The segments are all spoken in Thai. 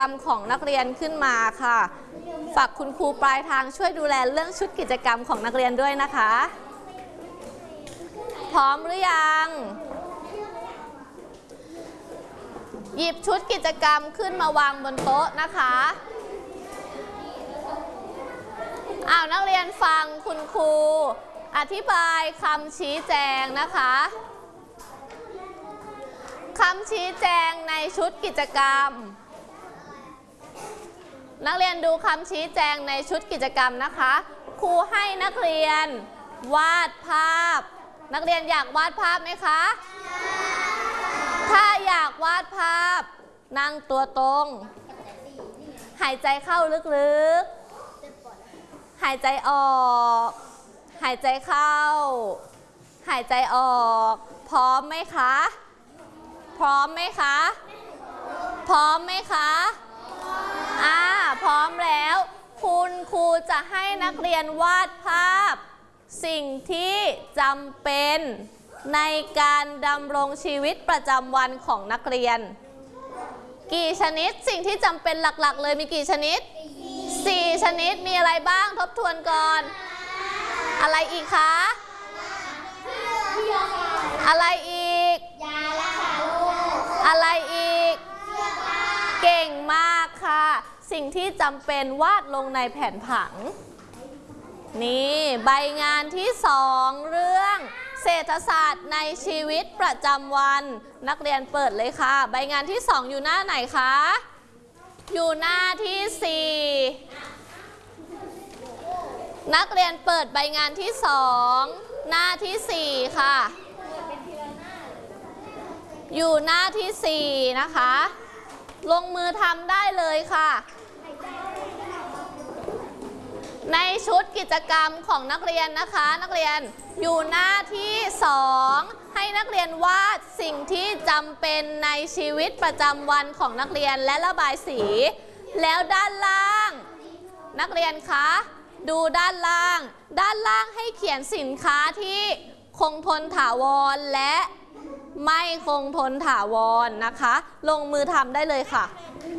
กรรมของนักเรียนขึ้นมาค่ะฝากคุณครูปลายทางช่วยดูแลเรื่องชุดกิจกรรมของนักเรียนด้วยนะคะพร้อมหรือยังหยิบชุดกิจกรรมขึ้นมาวางบนโต๊ะนะคะนักเรียนฟังคุณครูอธิบายคำชี้แจงนะคะคำชี้แจงในชุดกิจกรรมนักเรียนดูคำชี้แจงในชุดกิจกรรมนะคะครูให้นักเรียนวาดภาพนักเรียนอยากวาดภาพไหมคะถ้าอยากวาดภาพนั่งตัวตรงหายใจเข้าลึกๆหายใจออกหายใจเข้าหายใจออกพร้อมไหมคะพร้อมไหมคะพร้อมไหมคะพร้อมแล้วคุณครูจะให้นักเรียนวาดภาพสิ่งที่จำเป็นในการดำรงชีวิตประจำวันของนักเรียนกี่ชนิดสิ่งที่จำเป็นหลักๆเลยมีกี่ชนิด4ชนิดมีอะไรบ้างทบทวนก่อนอะไรอีกคะอะไรอีกอะไรอีกเก่งมากค่ะสิ่งที่จำเป็นวาดลงในแผ่นผังนี่ใบงานที่2เรื่องเศรษฐศาสตร์ในชีวิตประจำวันนักเรียนเปิดเลยค่ะใบงานที่2อยู่หน้าไหนคะอยู่หน้าที่4นักเรียนเปิดใบงานที่2หน้าที่4ค่ะอยู่หน้าที่4นะคะลงมือทำได้เลยค่ะในชุดกิจกรรมของนักเรียนนะคะนักเรียนอยู่หน้าที่2ให้นักเรียนวาดสิ่งที่จำเป็นในชีวิตประจำวันของนักเรียนและระบายสีแล้วด้านล่างนักเรียนคะดูด้านล่างให้เขียนสินค้าที่คงทนถาวรและไม่คงทนถาวรนะคะลงมือทำได้เลยค่ะ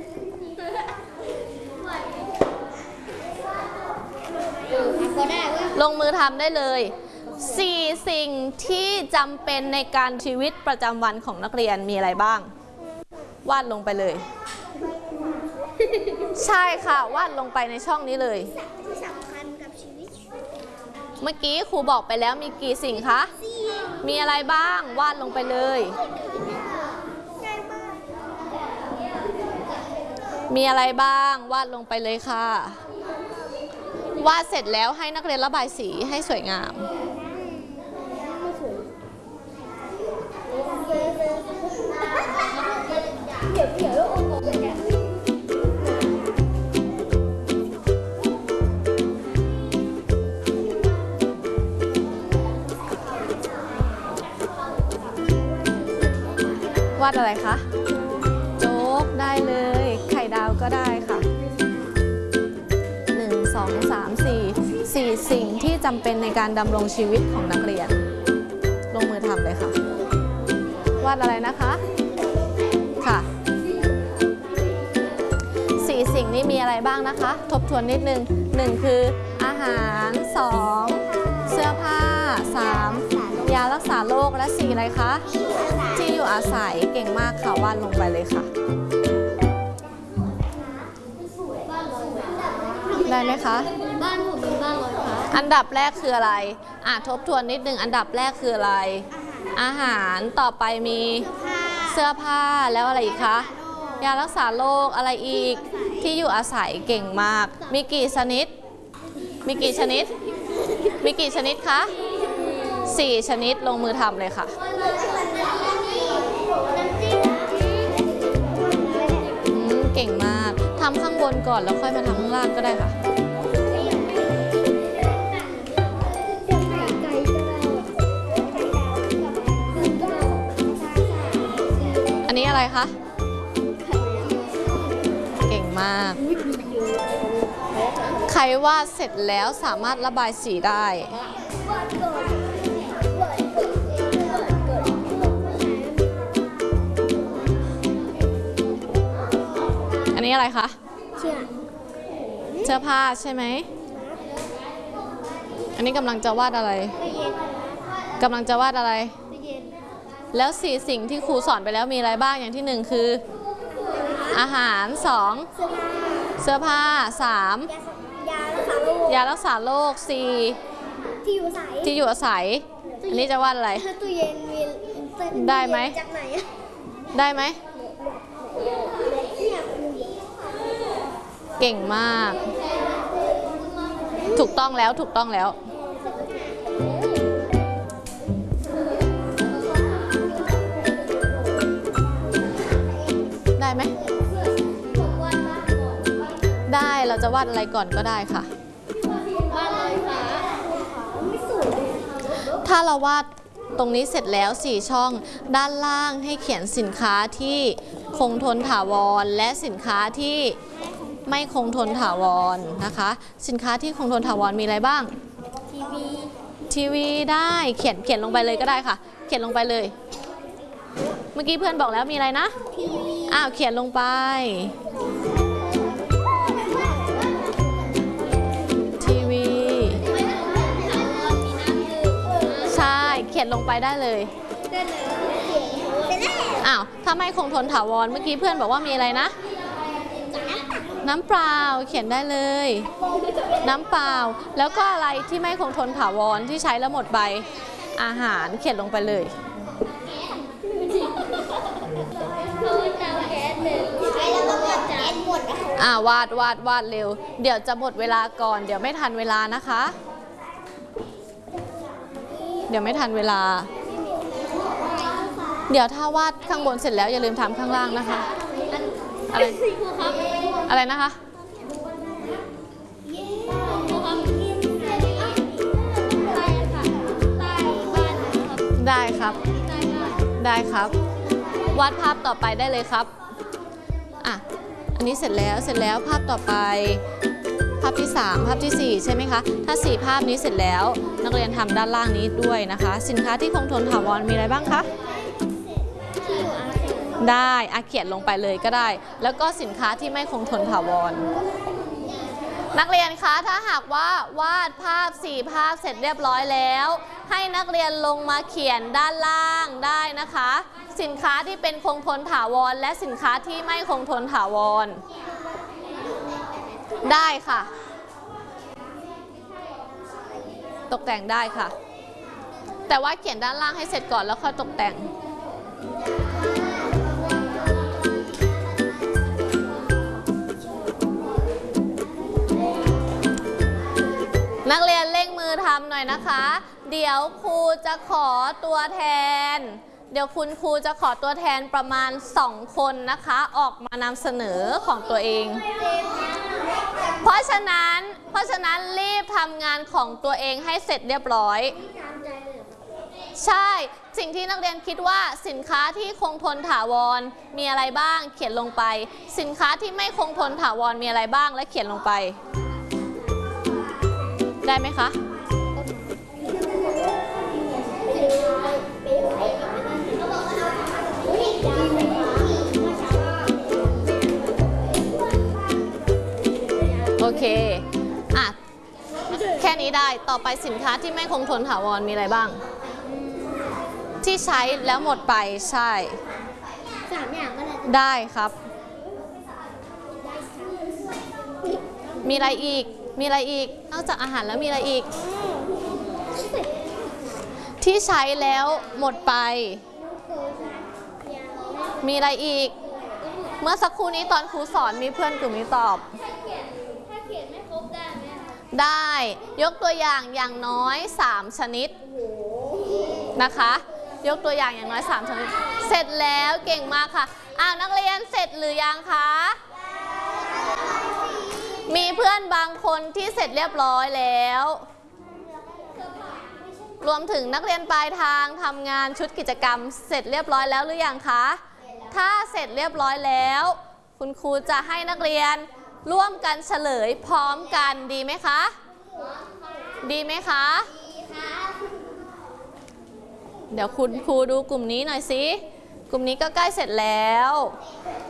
ลงมือทำได้เลย4สิ่งที่จำเป็นในการชีวิตประจำวันของนักเรียนมีอะไรบ้างวาดลงไปเลยใช่ค่ะวาดลงไปในช่องนี้เลยเมื่อกี้ครูบอกไปแล้วมีกี่สิ่งคะมีอะไรบ้างวาดลงไปเลยมีอะไรบ้างวาดลงไปเลยค่ะวาดเสร็จแล้วให้นักเรียนระบายสีให้สวยงามวาดอะไรคะโจ๊กได้เลยไข่ดาวก็ได้ค่ะ1 2 3 4สิ่งที่จำเป็นในการดำรงชีวิตของนักเรียนลงมือทำเลยค่ะวาดอะไรนะคะค่ะ4สิ่งนี้มีอะไรบ้างนะคะทบทวนนิดนึง1คืออาหาร2เสื้อผ้า3ยารักษาโรคและ4อะไรคะที่อยู่อาศัยเก่งมากค่ะวาดลงไปเลยค่ะได้ไหมคะบ้านผมเป็นบ้านลอยฟ้าอันดับแรกคืออะไรทบทวนนิดนึงอันดับแรกคืออะไรอาหารต่อไปมีเสื้อผ้าแล้วอะไรอีกคะยารักษาโรคอะไรอีกที่อยู่อาศัยเก่งมากมีกี่ชนิดมีกี่ชนิดมีกี่ชนิดคะ4ชนิดลงมือทำเลยค่ะเก่งมากทำข้างบนก่อนแล้วค่อยมาทำข้างล่างก็ได้ค่ะอันนี้อะไรคะเก่งมากใครวาดเสร็จแล้วสามารถระบายสีได้นี้อะไรคะเชื่อเสื้อผ้าใช่ไหมอันนี้กำลังจะวาดอะไรกำลังจะวาดอะไรแล้ว4สิ่งที่ครูสอนไปแล้วมีอะไรบ้างอย่างที่1คืออาหาร2เสื้อผ้า3ยารักษาโรค4ที่อยู่อาศัยอันนี้จะวาดอะไรตู้เย็นมีได้ไหมจากไหนได้ไหมเก่งมากถูกต้องแล้วถูกต้องแล้วได้ไหมได้เราจะวาดอะไรก่อนก็ได้ค่ะถ้าเราวาดตรงนี้เสร็จแล้ว4ช่องด้านล่างให้เขียนสินค้าที่คงทนถาวรและสินค้าที่ไม่คงทนถาวรนะคะสินค้าที่คงทนถาวรมีอะไรบ้างทีวีได้เขียนลงไปเลยก็ได้ค่ะเขียนลงไปเลยเมื่อกี้เพื่อนบอกแล้วมีอะไรนะอ้าวเขียนลงไปทีวีใช่เขียนลงไปได้เลยอ้าวถ้าไม่คงทนถาวรเมื่อกี้เพื่อนบอกว่ามีอะไรนะน้ำเปล่าเขียนได้เลยน้ำเปล่าแล้วก็อะไรที่ไม่คงทนถาวรที่ใช้แล้วหมดไปอาหารเขียนลงไปเลยวาดเร็วเดี๋ยวจะหมดเวลาก่อนเดี๋ยวไม่ทันเวลานะคะเดี๋ยวไม่ทันเวลาเดี๋ยวถ้าวาดข้างบนเสร็จแล้วอย่าลืมทำข้างล่างนะคะอะไรนะคะได้ครับได้ครับวาดภาพต่อไปได้เลยครับอ่ะอันนี้เสร็จแล้วภาพต่อไปภาพที่3ภาพที่4ใช่ไหมคะถ้า4ภาพนี้เสร็จแล้วนักเรียนทำด้านล่างนี้ด้วยนะคะสินค้าที่คงทนถาวรมีอะไรบ้างคะได้เขียนลงไปเลยก็ได้แล้วก็สินค้าที่ไม่คงทนถาวรนักเรียนคะถ้าหากว่าวาดภาพ4ภาพเสร็จเรียบร้อยแล้วให้นักเรียนลงมาเขียนด้านล่างได้นะคะสินค้าที่เป็นคงทนถาวรและสินค้าที่ไม่คงทนถาวรได้ค่ะตกแต่งได้ค่ะแต่ว่าเขียนด้านล่างให้เสร็จก่อนแล้วค่อยตกแต่งนักเรียนเร่งมือทำหน่อยนะคะเดี๋ยวครูจะขอตัวแทนคุณครูจะขอตัวแทนประมาณ2คนนะคะออกมานำเสนอของตัวเองเพราะฉะนั้นรีบทำงานของตัวเองให้เสร็จเรียบร้อยใช่สิ่งที่นักเรียนคิดว่าสินค้าที่คงทนถาวรมีอะไรบ้างเขียนลงไปสินค้าที่ไม่คงทนถาวรมีอะไรบ้างและเขียนลงไปได้ไหมคะโอเคแค่นี้ได้ต่อไปสินค้าที่ไม่คงทนถาวรมีอะไรบ้างที่ใช้แล้วหมดไปใช่ 3 อย่างก็ได้ครับมีอะไรอีกนอกจากอาหารแล้วมีอะไรอีกที่ใช้แล้วหมดไปมีอะไรอีกเมื่อสักครู่นี้ตอนครูสอนมีเพื่อนกลุ่มนี้ตอบถ้าเขียนไม่ครบได้ไหมได้ยกตัวอย่างน้อย3ชนิดนะคะยกตัวอย่างน้อย3ชนิดเสร็จแล้วเก่งมากค่ะนักเรียนเสร็จหรือยังคะมีเพื่อนบางคนที่เสร็จเรียบร้อยแล้วรวมถึงนักเรียนปลายทางทำงานชุดกิจกรรมเสร็จเรียบร้อยแล้วหรือยังคะถ้าเสร็จเรียบร้อยแล้วคุณครูจะให้นักเรียนร่วมกันเฉลยพร้อมกันดีไหมคะดีไหมคะเดี๋ยวคุณครูดูกลุ่มนี้หน่อยสิกลุ่มนี้ก็ใกล้เสร็จแล้ว